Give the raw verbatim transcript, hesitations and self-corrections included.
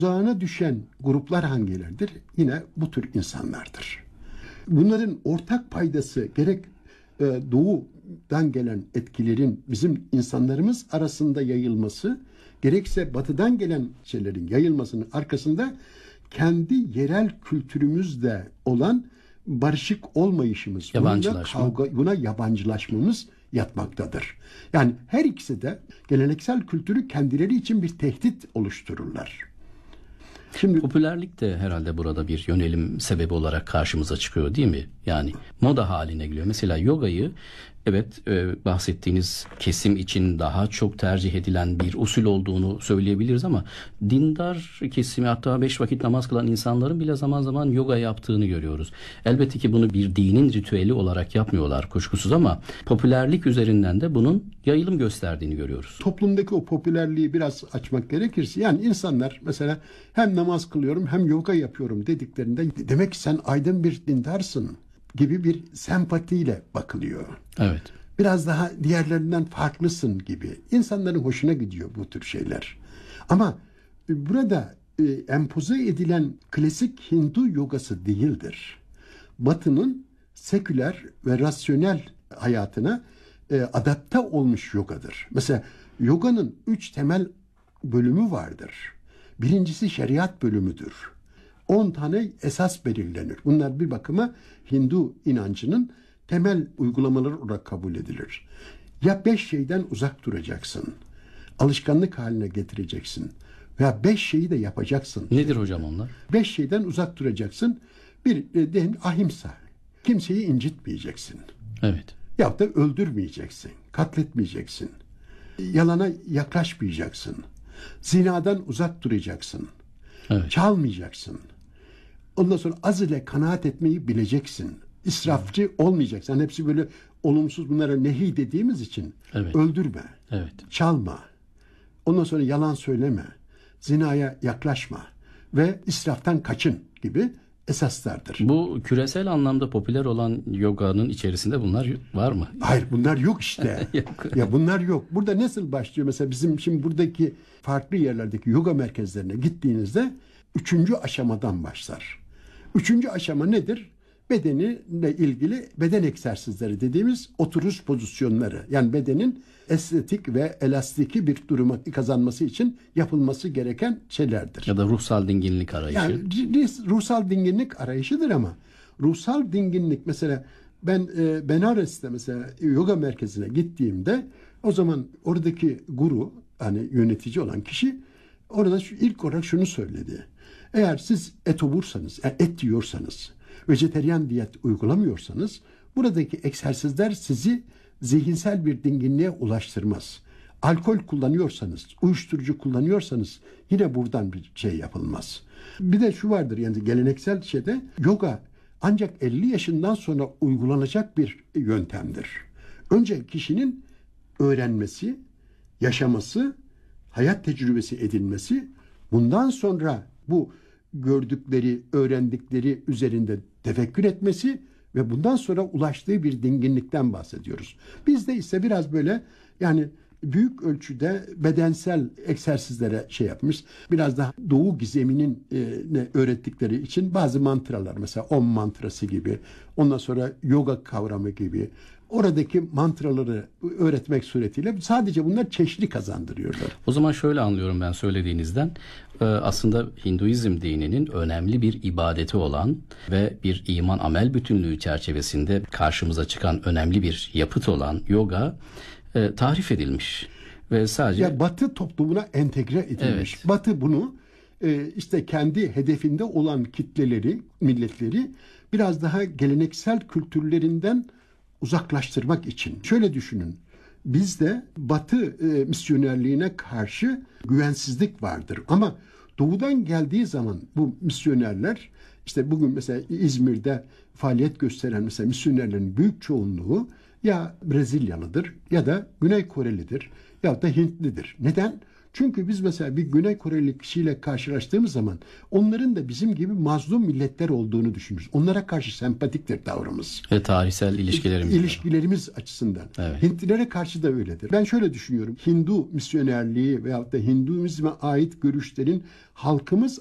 Tuzağına düşen gruplar hangilerdir? Yine bu tür insanlardır. Bunların ortak paydası gerek e, doğudan gelen etkilerin bizim insanlarımız arasında yayılması, gerekse batıdan gelen şeylerin yayılmasının arkasında kendi yerel kültürümüzde olan barışık olmayışımız, buna, kavga, buna yabancılaşmamız yatmaktadır. Yani her ikisi de geleneksel kültürü kendileri için bir tehdit oluştururlar. Şimdi popülerlik de herhalde burada bir yönelim sebebi olarak karşımıza çıkıyor değil mi? Yani moda haline geliyor. Mesela yogayı evet e, bahsettiğiniz kesim için daha çok tercih edilen bir usul olduğunu söyleyebiliriz ama dindar kesimi, hatta beş vakit namaz kılan insanların bile zaman zaman yoga yaptığını görüyoruz. Elbette ki bunu bir dinin ritüeli olarak yapmıyorlar kuşkusuz ama popülerlik üzerinden de bunun yayılım gösterdiğini görüyoruz. Toplumdaki o popülerliği biraz açmak gerekirse, yani insanlar mesela hem namaz kılıyorum hem yoga yapıyorum dediklerinde demek ki sen aydın bir dindarsın gibi bir sempatiyle bakılıyor. Evet. Biraz daha diğerlerinden farklısın gibi. İnsanların hoşuna gidiyor bu tür şeyler. Ama burada e, empoze edilen klasik Hindu yogası değildir. Batı'nın seküler ve rasyonel hayatına e, adapte olmuş yogadır. Mesela yoganın üç temel bölümü vardır. Birincisi şeriat bölümüdür. on tane esas belirlenir. Bunlar bir bakıma Hindu inancının temel uygulamaları olarak kabul edilir. Ya beş şeyden uzak duracaksın, alışkanlık haline getireceksin veya beş şeyi de yapacaksın. Nedir hocam onlar? Beş şeyden uzak duracaksın. Bir e, deyin ahimsa, kimseyi incitmeyeceksin. Evet. Ya da öldürmeyeceksin, katletmeyeceksin. Yalana yaklaşmayacaksın. Zinadan uzak duracaksın. Evet. Çalmayacaksın. Ondan sonra az ile kanaat etmeyi bileceksin. İsrafçı hmm. olmayacaksın. Yani hepsi böyle olumsuz, bunlara nehi dediğimiz için. Evet. Öldürme. Evet. Çalma. Ondan sonra yalan söyleme. Zinaya yaklaşma. Ve israftan kaçın gibi esaslardır. Bu küresel anlamda popüler olan yoganın içerisinde bunlar var mı? Hayır, bunlar yok işte. yok. Ya bunlar yok. Burada nasıl başlıyor? Mesela bizim şimdi buradaki farklı yerlerdeki yoga merkezlerine gittiğinizde üçüncü aşamadan başlar. Üçüncü aşama nedir? Bedeninle ilgili beden egzersizleri dediğimiz oturuş pozisyonları. Yani bedenin estetik ve elastiki bir durumu kazanması için yapılması gereken şeylerdir. Ya da ruhsal dinginlik arayışı. Yani ruhsal dinginlik arayışıdır ama ruhsal dinginlik, mesela ben e, Benares'te mesela yoga merkezine gittiğimde o zaman oradaki guru, hani yönetici olan kişi orada şu, ilk olarak şunu söyledi. Eğer siz et obursanız, yani et yiyorsanız, vejeteryan diyet uygulamıyorsanız buradaki egzersizler sizi zihinsel bir dinginliğe ulaştırmaz. Alkol kullanıyorsanız, uyuşturucu kullanıyorsanız yine buradan bir şey yapılmaz. Bir de şu vardır, yani geleneksel şeyde yoga ancak elli yaşından sonra uygulanacak bir yöntemdir. Önce kişinin öğrenmesi, yaşaması, hayat tecrübesi edinmesi, bundan sonra bu gördükleri, öğrendikleri üzerinde tefekkür etmesi ve bundan sonra ulaştığı bir dinginlikten bahsediyoruz. Bizde ise biraz böyle, yani büyük ölçüde bedensel egzersizlere şey yapmış. Biraz daha doğu gizeminin e, ne öğrettikleri için bazı mantralar, mesela Om mantrası gibi, ondan sonra yoga kavramı gibi, oradaki mantraları öğretmek suretiyle sadece bunlar çeşitli kazandırıyorlar. O zaman şöyle anlıyorum ben söylediğinizden, aslında Hinduizm dininin önemli bir ibadeti olan ve bir iman amel bütünlüğü çerçevesinde karşımıza çıkan önemli bir yapıt olan yoga e, tahrif edilmiş ve sadece ya Batı toplumuna entegre edilmiş. Evet. Batı bunu e, işte kendi hedefinde olan kitleleri, milletleri biraz daha geleneksel kültürlerinden uzaklaştırmak için. Şöyle düşünün. Bizde Batı e, misyonerliğine karşı güvensizlik vardır. Ama doğudan geldiği zaman bu misyonerler, işte bugün mesela İzmir'de faaliyet gösteren mesela misyonerlerin büyük çoğunluğu ya Brezilyalıdır ya da Güney Korelidir ya da Hintlidir. Neden? Çünkü biz mesela bir Güney Koreli kişiyle karşılaştığımız zaman onların da bizim gibi mazlum milletler olduğunu düşünürüz. Onlara karşı sempatiktir tavrımız. Ve tarihsel ilişkilerimiz. İlişkilerimiz açısından. Evet. Hintlilere karşı da öyledir. Ben şöyle düşünüyorum. Hindu misyonerliği veyahut da Hinduizme ait görüşlerin halkımız